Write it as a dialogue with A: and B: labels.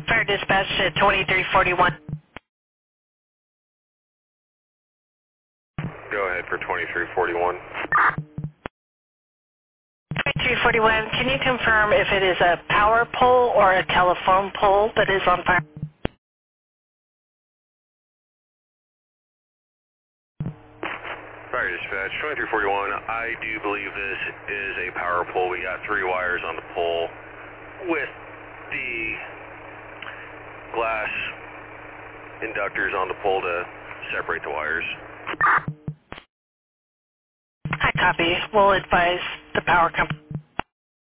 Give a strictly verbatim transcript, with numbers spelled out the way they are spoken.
A: Fire dispatch to twenty-three forty-one.
B: Go ahead for twenty-three forty-one.
A: twenty-three forty-one, can you confirm if it is a power pole or a telephone pole that is on fire?
B: Fire dispatch, twenty-three forty-one. I do believe this is a power pole. We got three wires on the pole with the glass inductors on the pole to separate the wires.
A: I copy. We'll advise the power company.